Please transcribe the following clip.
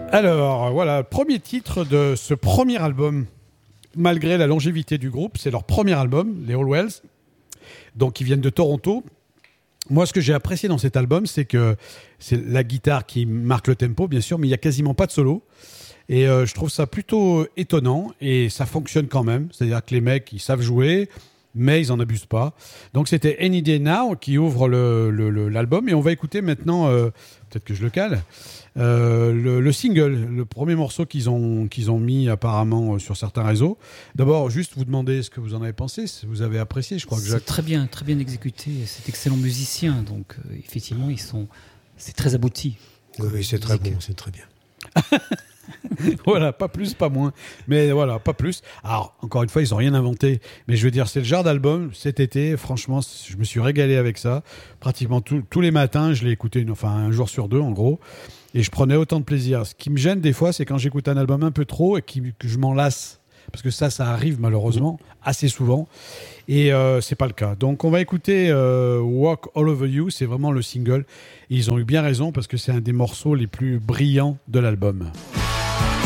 Alors, voilà, premier titre de ce premier album. Malgré la longévité du groupe, c'est leur premier album, les Hallwells. Donc, ils viennent de Toronto. Moi, ce que j'ai apprécié dans cet album, c'est que c'est la guitare qui marque le tempo, bien sûr, mais il n'y a quasiment pas de solo. Et je trouve ça plutôt étonnant et ça fonctionne quand même. C'est-à-dire que les mecs, ils savent jouer, mais ils n'en abusent pas. Donc, c'était Any Day Now qui ouvre l'album. Et on va écouter maintenant, peut-être que je le cale, le single, le premier morceau qu'ils ont mis apparemment sur certains réseaux. D'abord, juste vous demander ce que vous en avez pensé, si vous avez apprécié. Je crois que c'est très bien exécuté. C'est excellent musicien, donc effectivement, c'est très abouti. Oui, c'est très bon, c'est très bien. Voilà, pas plus, pas moins. Mais voilà, pas plus. Alors, encore une fois, ils n'ont rien inventé. Mais je veux dire, c'est le genre d'album, cet été, franchement, je me suis régalé avec ça. Pratiquement tous les matins, je l'ai écouté un jour sur deux, en gros. Et je prenais autant de plaisir. Ce qui me gêne des fois, c'est quand j'écoute un album un peu trop et que je m'en lasse. Parce que ça arrive malheureusement assez souvent. Et c'est pas le cas. Donc on va écouter Walk All Over You, c'est vraiment le single. Et ils ont eu bien raison parce que c'est un des morceaux les plus brillants de l'album.